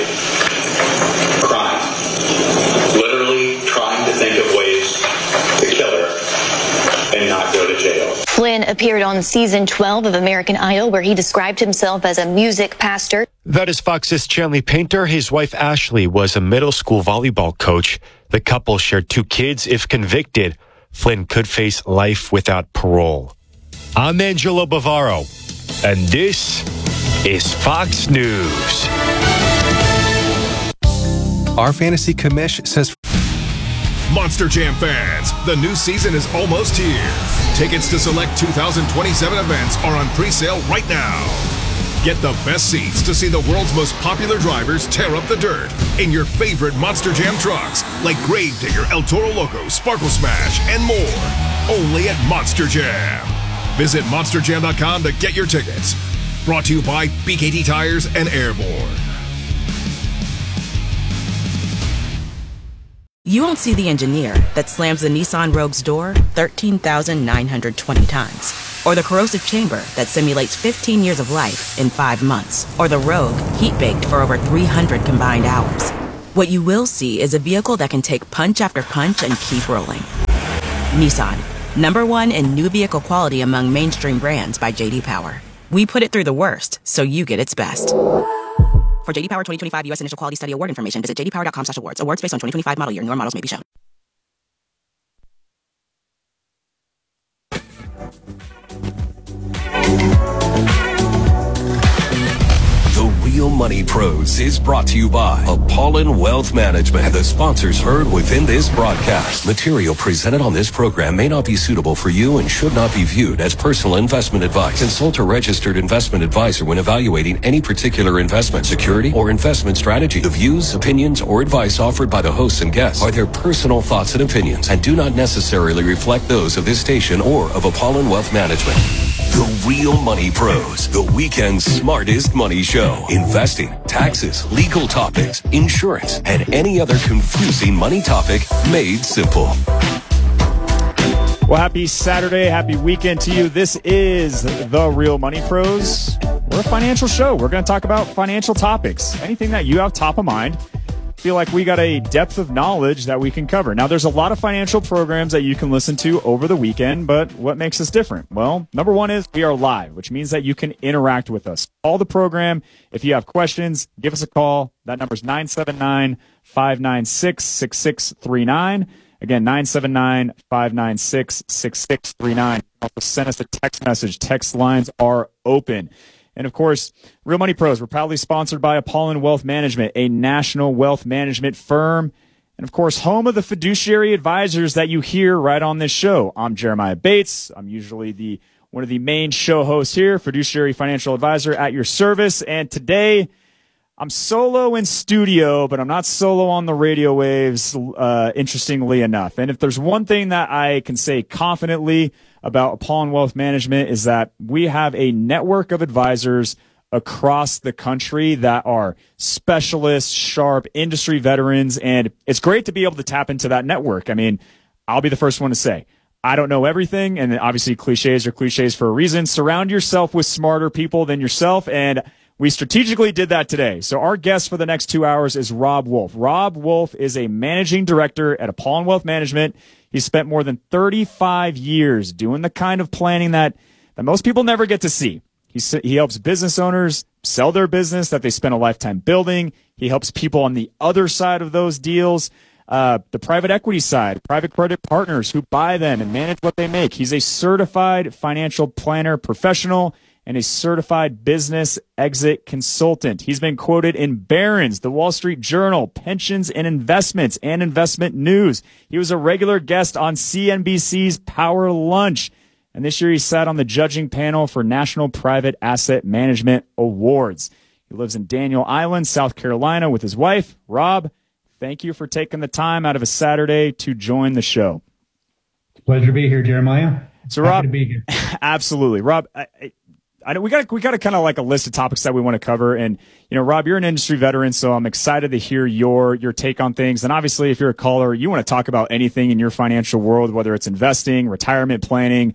Speaker 18: crying. Literally trying to think of ways to kill her and not go to jail.
Speaker 9: Flynn appeared on season 12 of American Idol, where he described himself as a music pastor.
Speaker 12: That is Fox's Chanley Painter. His wife, Ashley, was a middle school volleyball coach. The couple shared 2 kids. If convicted, Flynn could face life without parole. I'm Angelo Bavaro, and this is Fox News.
Speaker 19: Our fantasy commish says...
Speaker 16: Monster Jam fans, the new season is almost here. Tickets to select 2027 events are on pre-sale right now. Get the best seats to see the world's most popular drivers tear up the dirt in your favorite Monster Jam trucks, like Gravedigger, El Toro Loco, Sparkle Smash, and more. Only at Monster Jam. Visit monsterjam.com to get your tickets. Brought to you by BKT Tires and Airborne.
Speaker 20: You won't see the engineer that slams the Nissan Rogue's door 13,920 times. Or the corrosive chamber that simulates 15 years of life in 5 months. Or the Rogue heat-baked for over 300 combined hours. What you will see is a vehicle that can take punch after punch and keep rolling. Nissan, #1 in new vehicle quality among mainstream brands by J.D. Power. We put it through the worst, so you get its best. For J.D. Power 2025 U.S. Initial Quality Study Award information, visit jdpower.com/awards. Awards based on 2025 model year. Newer models may be shown.
Speaker 11: The Real Money Pros is brought to you by Apollon Wealth Management and the sponsors heard within this broadcast. Material presented on this program may not be suitable for you and should not be viewed as personal investment advice. Consult a registered investment advisor when evaluating any particular investment, security, or investment strategy. The views, opinions, or advice offered by the hosts and guests are their personal thoughts and opinions and do not necessarily reflect those of this station or of Apollon Wealth Management. The Real Money Pros, the weekend's smartest money show. Investing, taxes, legal topics, insurance, and any other confusing money topic made simple.
Speaker 21: Well, happy Saturday, happy weekend to you. This is The Real Money Pros. We're a financial show. We're going to talk about financial topics, anything that you have top of mind. Feel like we got a depth of knowledge that we can cover. Now, there's a lot of financial programs that you can listen to over the weekend, but what makes us different? Well, #1 is we are live, which means that you can interact with us. Call the program. If you have questions, give us a call. That number is 979-596-6639. Again, 979-596-6639. Also send us a text message. Text lines are open. And of course, Real Money Pros, we're proudly sponsored by Apollon Wealth Management, a national wealth management firm. And of course, home of the fiduciary advisors that you hear right on this show. I'm Jeremiah Bates. I'm usually one of the main show hosts here, fiduciary financial advisor at your service. And today, I'm solo in studio, but I'm not solo on the radio waves, interestingly enough. And if there's one thing that I can say confidently about Apollon Wealth Management is that we have a network of advisors across the country that are specialists, sharp, industry veterans, and it's great to be able to tap into that network. I mean, I'll be the first one to say, I don't know everything, and obviously cliches are cliches for a reason. Surround yourself with smarter people than yourself, and we strategically did that today. So our guest for the next 2 hours is Rob Wolf. Rob Wolf is a managing director at Apollon Wealth Management. He spent more than 35 years doing the kind of planning that most people never get to see. He helps business owners sell their business that they spent a lifetime building. He helps people on the other side of those deals, the private equity side, private credit partners who buy them and manage what they make. He's a certified financial planner professional and a certified business exit consultant. He's been quoted in Barron's, The Wall Street Journal, Pensions and Investments, and Investment News. He was a regular guest on CNBC's Power Lunch. And this year he sat on the judging panel for National Private Asset Management Awards. He lives in Daniel Island, South Carolina with his wife. Rob, thank you for taking the time out of a Saturday to join the show.
Speaker 22: Pleasure to be here, Jeremiah.
Speaker 21: So Rob,
Speaker 22: happy to be here.
Speaker 21: Absolutely. Rob, I know we got kind of like a list of topics that we want to cover. And, you know, Rob, you're an industry veteran, so I'm excited to hear your take on things. And obviously, if you're a caller, you want to talk about anything in your financial world, whether it's investing, retirement planning,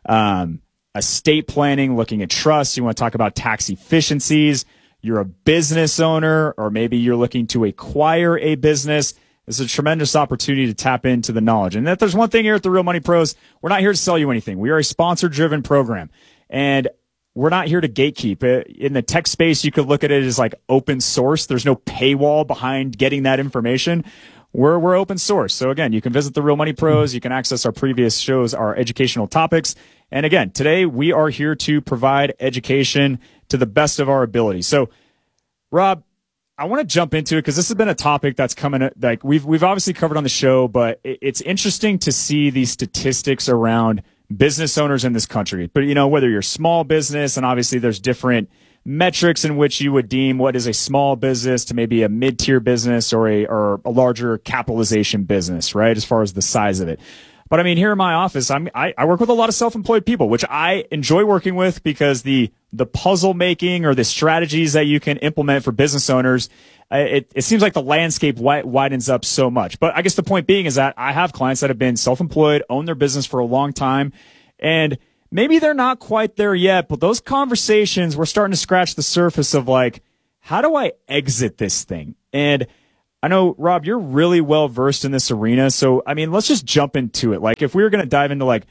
Speaker 21: estate planning, looking at trusts. You want to talk about tax efficiencies. You're a business owner, or maybe you're looking to acquire a business. This is a tremendous opportunity to tap into the knowledge. And if there's one thing here at the Real Money Pros, we're not here to sell you anything. We are a sponsor-driven program. And we're not here to gatekeep. In the tech space, you could look at it as like open source. There's no paywall behind getting that information. we're open source. So again, you can visit the Real Money Pros. You can access our previous shows, our educational topics. And again, today we are here to provide education to the best of our ability. So, Rob, I want to jump into it because this has been a topic that's coming, like we've obviously covered on the show, but it's interesting to see these statistics around business owners in this country. But, whether you're small business, and obviously there's different metrics in which you would deem what is a small business to maybe a mid-tier business or a larger capitalization business, right? As far as the size of it. But I mean, here in my office, I work with a lot of self-employed people, which I enjoy working with because the puzzle making or the strategies that you can implement for business owners, it seems like the landscape widens up so much. But I guess the point being is that I have clients that have been self-employed, owned their business for a long time, and maybe they're not quite there yet, but those conversations, we're starting to scratch the surface of like, how do I exit this thing? And I know, Rob, you're really well versed in this arena. So, I mean, let's just jump into it. Like, if we were going to dive into like,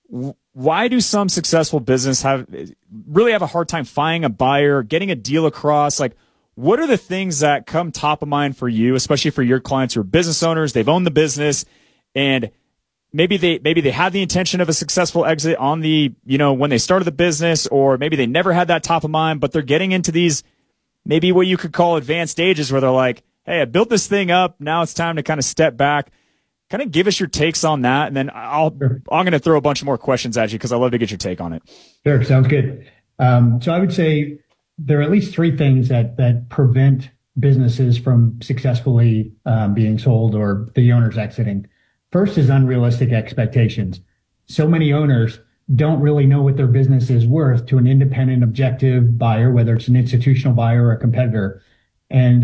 Speaker 21: why do some successful business really have a hard time finding a buyer, getting a deal across? Like, what are the things that come top of mind for you, especially for your clients who are business owners? They've owned the business, and maybe they had the intention of a successful exit on the, when they started the business, or maybe they never had that top of mind, but they're getting into these maybe what you could call advanced stages where they're like, hey, I built this thing up. Now it's time to kind of step back. Kind of give us your takes on that, and then I'm going to throw a bunch more questions at you because I love to get your take on it.
Speaker 22: Sure, sounds good. So I would say there are at least three things that prevent businesses from successfully being sold or the owners exiting. First is unrealistic expectations. So many owners don't really know what their business is worth to an independent, objective buyer, whether it's an institutional buyer or a competitor. And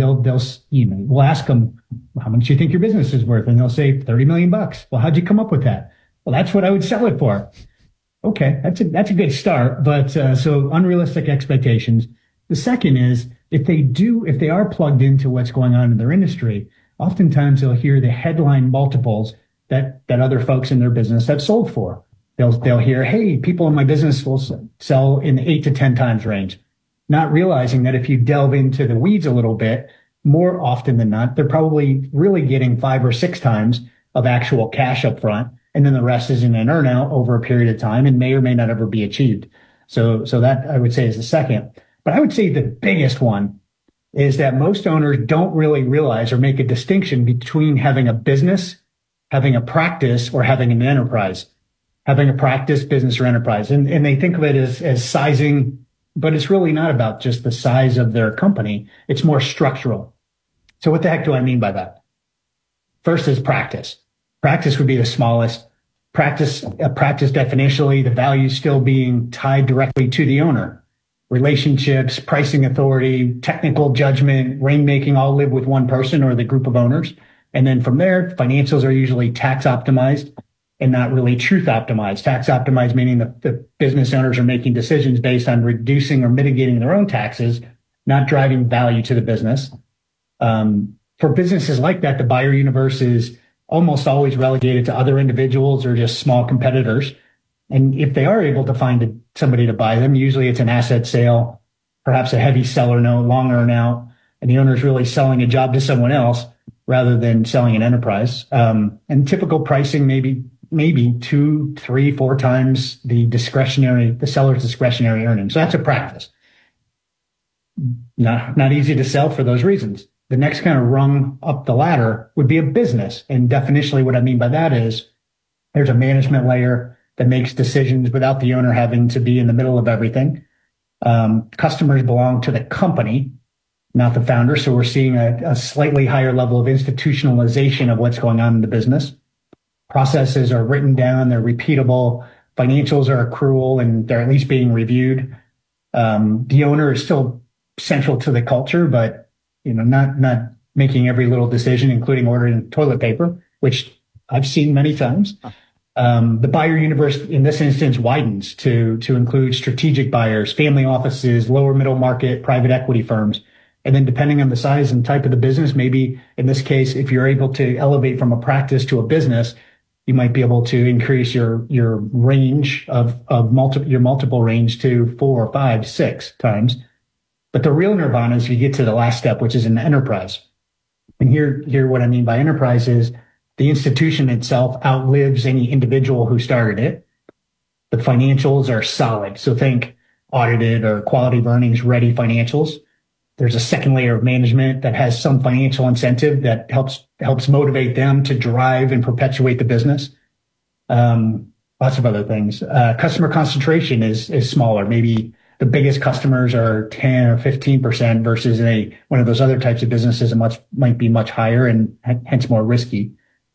Speaker 22: we'll ask them, how much do you think your business is worth? And they'll say $30 million. Well, how'd you come up with that? Well, that's what I would sell it for. Okay. That's a good start. But, so unrealistic expectations. The second is if they are plugged into what's going on in their industry, oftentimes they'll hear the headline multiples that other folks in their business have sold for. They'll hear, hey, people in my business will sell in the 8 to 10 times range. Not realizing that if you delve into the weeds a little bit, more often than not, they're probably really getting 5 or 6 times of actual cash up front. And then the rest is in an earnout over a period of time and may or may not ever be achieved. So that I would say is the second. But I would say the biggest one is that most owners don't really realize or make a distinction between having a business, having a practice, or having an enterprise. Having a practice, business, or enterprise. And they think of it as sizing, but it's really not about just the size of their company. It's more structural. So what the heck do I mean by that? First is practice. Practice would be the smallest. Practice definitionally, the value still being tied directly to the owner. Relationships, pricing authority, technical judgment, rainmaking all live with one person or the group of owners. And then from there, financials are usually tax optimized and not really truth optimized. Tax optimized meaning the business owners are making decisions based on reducing or mitigating their own taxes, not driving value to the business. For businesses like that, the buyer universe is almost always relegated to other individuals or just small competitors. And if they are able to find somebody to buy them, usually it's an asset sale, perhaps a heavy seller note, long earn out, and the owner is really selling a job to someone else rather than selling an enterprise. And typical pricing maybe 2, 3, 4 times the seller's discretionary earnings. So that's a practice. Not easy to sell for those reasons. The next kind of rung up the ladder would be a business. And definitionally what I mean by that is there's a management layer that makes decisions without the owner having to be in the middle of everything. Customers belong to the company, not the founder. So we're seeing a slightly higher level of institutionalization of what's going on in the business. Processes are written down, they're repeatable, financials are accrual, and they're at least being reviewed. The owner is still central to the culture, but not making every little decision, including ordering toilet paper, which I've seen many times. The buyer universe in this instance widens to include strategic buyers, family offices, lower middle market, private equity firms. And then depending on the size and type of the business, maybe in this case, if you're able to elevate from a practice to a business, you might be able to increase your range of multiple range to 4, 5, 6 times. But the real nirvana is you get to the last step, which is an enterprise. And here what I mean by enterprise is the institution itself outlives any individual who started it. The financials are solid. So think audited or quality of earnings ready financials. There's a second layer of management that has some financial incentive that helps motivate them to drive and perpetuate the business. Lots of other things. Customer concentration is smaller. Maybe the biggest customers are 10 or 15% versus one of those other types of businesses might be much higher and hence more risky.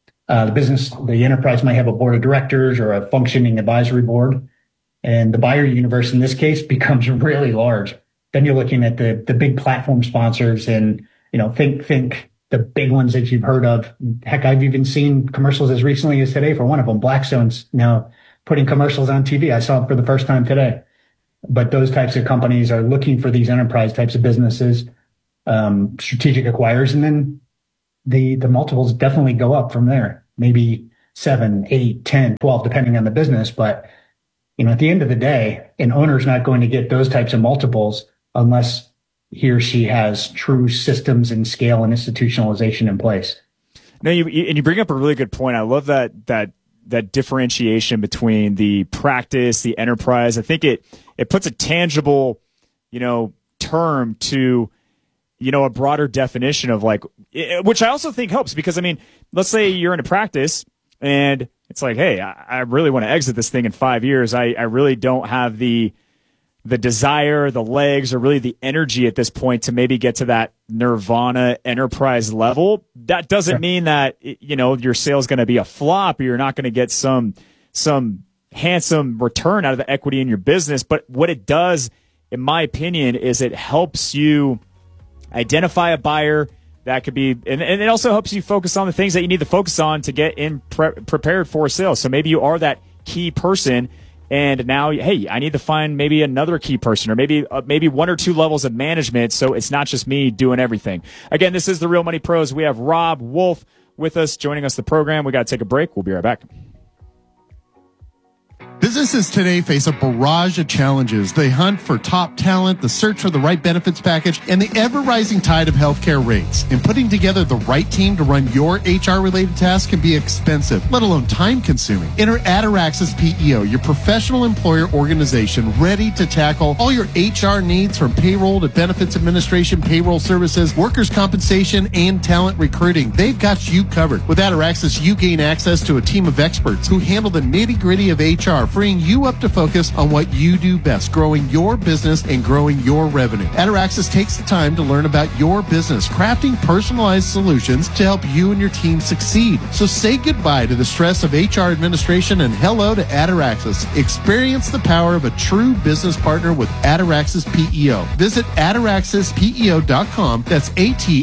Speaker 22: The enterprise might have a board of directors or a functioning advisory board, and the buyer universe in this case becomes really large. Then you're looking at the big platform sponsors, and think the big ones that you've heard of. Heck, I've even seen commercials as recently as today for one of them. Blackstone's now putting commercials on TV. I saw it for the first time today. But those types of companies are looking for these enterprise types of businesses, strategic acquirers, and then the multiples definitely go up from there. Maybe 7, 8, 10, 12, depending on the business. But at the end of the day, an owner's not going to get those types of multiples unless he or she has true systems and scale and institutionalization in place.
Speaker 21: No, you bring up a really good point. I love that differentiation between the practice, the enterprise. I think it puts a tangible, term to, a broader definition of which I also think helps because, let's say you're in a practice and it's like, hey, I really want to exit this thing in 5 years. I really don't have the desire, the legs, or really the energy at this point to maybe get to that nirvana enterprise level. That doesn't mean that, your sale's going to be a flop or you're not going to get some handsome return out of the equity in your business. But what it does, in my opinion, is it helps you identify a buyer that could be, and it also helps you focus on the things that you need to focus on to get prepared for a sale. So maybe you are that key person. And now, hey, I need to find maybe another key person or maybe 1 or 2 levels of management so it's not just me doing everything. Again, this is The Real Money Pros. We have Rob Wolf with us, joining us the program. We got to take a break. We'll be right back.
Speaker 3: Businesses today face a barrage of challenges. They hunt for top talent, the search for the right benefits package, and the ever-rising tide of healthcare rates. And putting together the right team to run your HR-related tasks can be expensive, let alone time-consuming. Enter Ataraxis PEO, your professional employer organization ready to tackle all your HR needs from payroll to benefits administration, payroll services, workers' compensation, and talent recruiting. They've got you covered. With Ataraxis, you gain access to a team of experts who handle the nitty-gritty of HR, freeing you up to focus on what you do best, growing your business and growing your revenue. Ataraxis takes the time to learn about your business, crafting personalized solutions to help you and your team succeed. So say goodbye to the stress of HR administration and hello to Ataraxis. Experience the power of a true business partner with Ataraxis PEO. Visit ataraxispeo.com. That's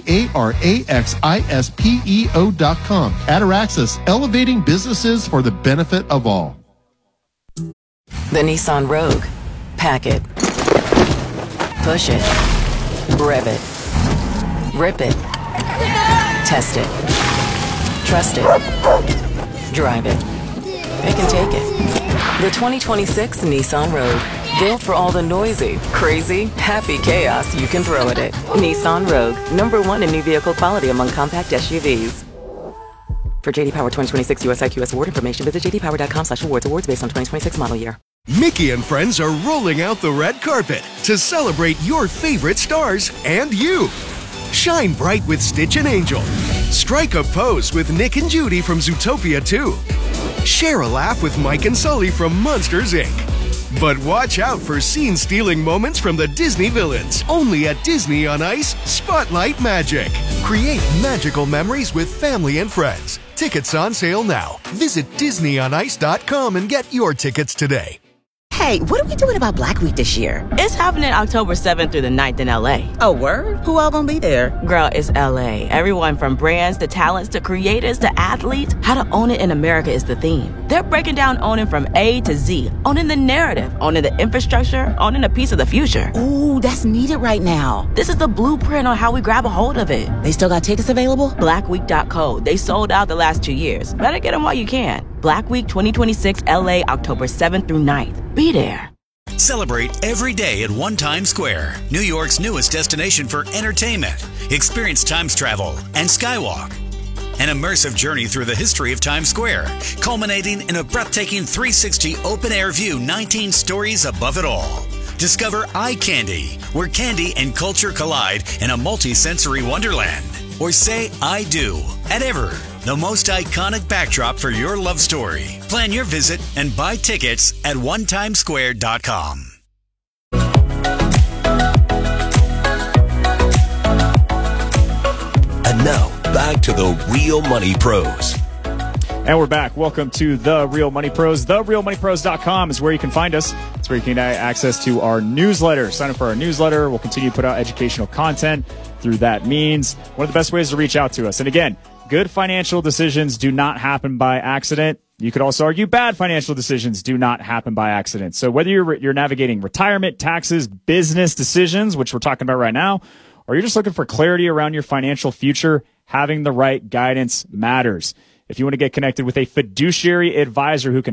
Speaker 3: ATARAXISPEO.com. Ataraxis, elevating businesses for the benefit of all.
Speaker 4: The Nissan Rogue. Pack it. Push it. Rev it. Rip it. Test it. Trust it. Drive it. It can take it. The 2026 Nissan Rogue. Built for all the noisy, crazy, happy chaos you can throw at it. Nissan Rogue. #1 in new vehicle quality among compact SUVs. For JD Power 2026 US IQS award information, visit jdpower.com/awards. Awards based on 2026 model year.
Speaker 23: Mickey and friends are rolling out the red carpet to celebrate your favorite stars and you. Shine bright with Stitch and Angel. Strike a pose with Nick and Judy from Zootopia 2. Share a laugh with Mike and Sully from Monsters, Inc. But watch out for scene-stealing moments from the Disney villains. Only at Disney on Ice, Spotlight Magic. Create magical memories with family and friends. Tickets on sale now. Visit DisneyOnIce.com and get your tickets today.
Speaker 24: Hey, what are we doing about Black Week this year?
Speaker 20: It's happening October 7th through the 9th in LA.
Speaker 24: Oh, word? Who all gonna be there?
Speaker 20: Girl, it's LA. Everyone from brands to talents to creators to athletes. How to own it in America is the theme. They're breaking down owning from A to Z. Owning the narrative, owning the infrastructure, owning a piece of the future.
Speaker 24: Ooh, that's needed right now.
Speaker 20: This is the blueprint on how we grab a hold of it.
Speaker 24: They still got tickets available?
Speaker 20: Blackweek.co. They sold out the last 2 years. Better get them while you can. Black Week 2026 LA, October 7th through 9th. Be there.
Speaker 1: Celebrate every day at One Times Square, New York's newest destination for entertainment. Experience Times travel and Skywalk. An immersive journey through the history of Times Square, culminating in a breathtaking 360 open-air view 19 stories above it all. Discover Eye Candy, where candy and culture collide in a multi-sensory wonderland. Or say I do at Ever, the most iconic backdrop for your love story. Plan your visit and buy tickets at onetimesquare.com.
Speaker 11: And now, back to the Real Money Pros.
Speaker 21: And we're back. Welcome to The Real Money Pros. TheRealMoneyPros.com is where you can find us. It's where you can get access to our newsletter. Sign up for our newsletter. We'll continue to put out educational content through that means. One of the best ways to reach out to us. And again, good financial decisions do not happen by accident. You could also argue bad financial decisions do not happen by accident. So whether you're navigating retirement, taxes, business decisions, which we're talking about right now, or you're just looking for clarity around your financial future, having the right guidance matters. If you want to get connected with a fiduciary advisor who can